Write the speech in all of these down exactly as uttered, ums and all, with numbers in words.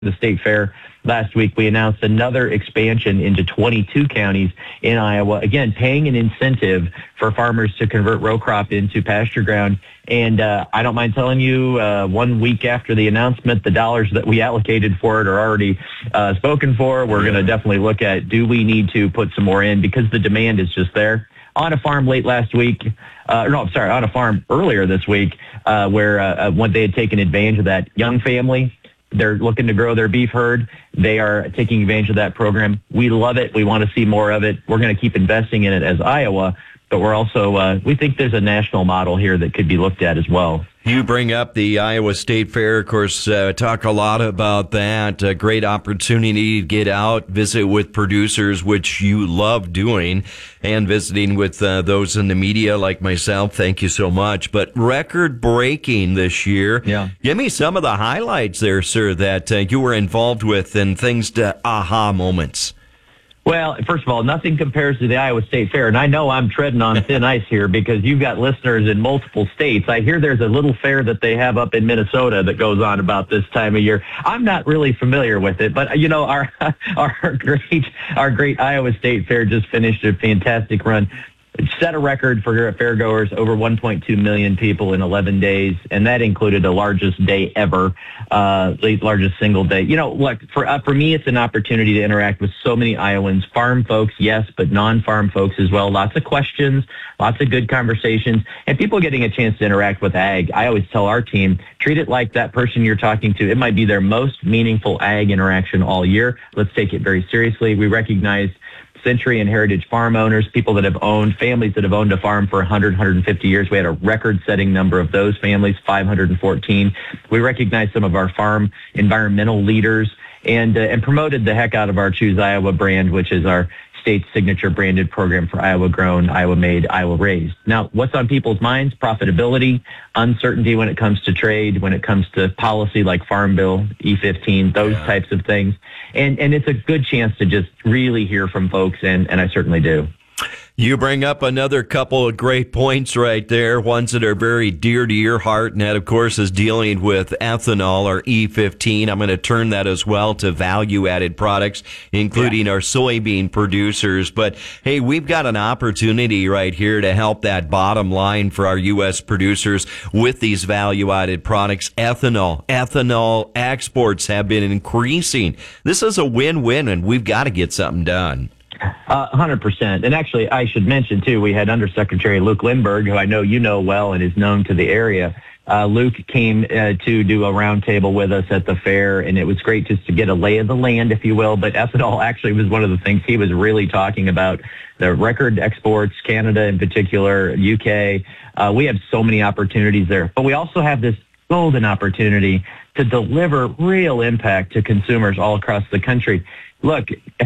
the state fair last week, we announced another expansion into twenty-two counties in Iowa, again, paying an incentive for farmers to convert row crop into pasture ground. And uh, I don't mind telling you, uh, one week after the announcement, the dollars that we allocated for it are already uh, spoken for. We're going to definitely look at, do we need to put some more in, because the demand is just there. On a farm late last week, uh, no, I'm sorry, on a farm earlier this week, uh, where uh, when they had taken advantage of that young family, they're looking to grow their beef herd. They are taking advantage of that program. We love it. We want to see more of it. We're going to keep investing in it as Iowa, but we're also, uh, we think there's a national model here that could be looked at as well. You bring up the Iowa State Fair, of course, uh, talk a lot about that. A great opportunity to get out, visit with producers, which you love doing, and visiting with uh, those in the media like myself. Thank you so much. But record-breaking this year. Yeah. Give me some of the highlights there, sir, that uh, you were involved with and things to aha moments. Well, first of all, nothing compares to the Iowa State Fair. And I know I'm treading on thin ice here because you've got listeners in multiple states. I hear there's a little fair that they have up in Minnesota that goes on about this time of year. I'm not really familiar with it, but, you know, our our great our great Iowa State Fair just finished a fantastic run. It set a record for fairgoers, over one point two million people in eleven days, and that included the largest day ever, uh, the largest single day. You know, look, for uh, for me, it's an opportunity to interact with so many Iowans, farm folks, yes, but non-farm folks as well. Lots of questions, lots of good conversations, and people getting a chance to interact with ag. I always tell our team, treat it like that person you're talking to. It might be their most meaningful ag interaction all year. Let's take it very seriously. We recognize century and heritage farm owners, people that have owned, families that have owned a farm for one hundred, one hundred fifty years. We had a record-setting number of those families, five hundred fourteen. We recognized some of our farm environmental leaders and uh, and promoted the heck out of our Choose Iowa brand, which is our state's signature branded program for Iowa grown, Iowa made, Iowa raised. Now, what's on people's minds? Profitability, uncertainty when it comes to trade, when it comes to policy like Farm Bill, E fifteen, those yeah. types of things. And and it's a good chance to just really hear from folks, and, and I certainly do. You bring up another couple of great points right there, ones that are very dear to your heart, and that, of course, is dealing with ethanol, or E fifteen. I'm going to turn that as well to value-added products, including yeah. our soybean producers. But, hey, we've got an opportunity right here to help that bottom line for our U S producers with these value-added products. Ethanol, ethanol exports have been increasing. This is a win-win, and we've got to get something done. Uh, one hundred percent. And actually, I should mention, too, we had Undersecretary Luke Lindberg, who I know you know well and is known to the area. Uh, Luke came uh, to do a roundtable with us at the fair, and it was great just to get a lay of the land, if you will. But ethanol actually was one of the things he was really talking about, the record exports, Canada in particular, U K. Uh, we have so many opportunities there. But we also have this golden opportunity to deliver real impact to consumers all across the country. Look,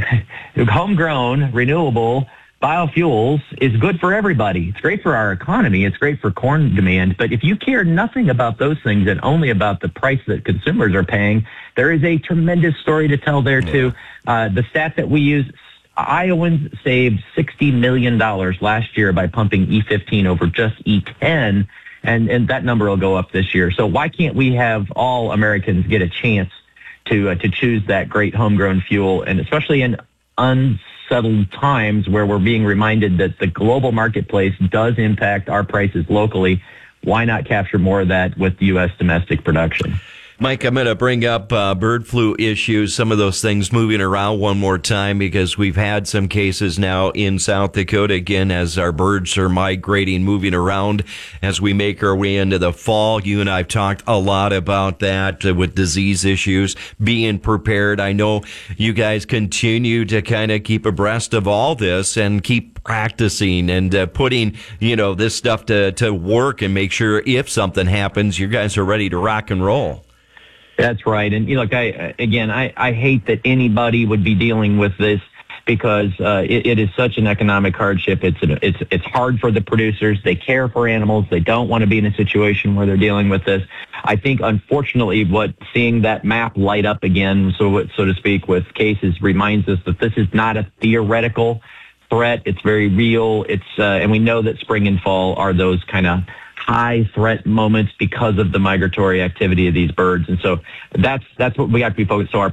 homegrown, renewable biofuels is good for everybody. It's great for our economy. It's great for corn demand. But if you care nothing about those things and only about the price that consumers are paying, there is a tremendous story to tell there, too. Uh, the stat that we use, Iowans saved sixty million dollars last year by pumping E fifteen over just E ten, and, and that number will go up this year. So why can't we have all Americans get a chance to uh, to choose that great homegrown fuel, and especially in unsettled times where we're being reminded that the global marketplace does impact our prices locally? Why not capture more of that with U S domestic production? Mike, I'm going to bring up uh, bird flu issues, some of those things moving around one more time, because we've had some cases now in South Dakota again as our birds are migrating, moving around as we make our way into the fall. You and I have talked a lot about that uh, with disease issues, being prepared. I know you guys continue to kind of keep abreast of all this and keep practicing and uh, putting, you know, this stuff to, to work and make sure if something happens, you guys are ready to rock and roll. That's right. And you know, look, I, again, I, I hate that anybody would be dealing with this because uh, it, it is such an economic hardship. It's, an, it's, it's hard for the producers. They care for animals. They don't want to be in a situation where they're dealing with this. I think, unfortunately, what seeing that map light up again, so, so to speak, with cases reminds us that this is not a theoretical threat. It's very real. It's, uh, and we know that spring and fall are those kind of high threat moments because of the migratory activity of these birds. And so that's that's what we have to be focused. So our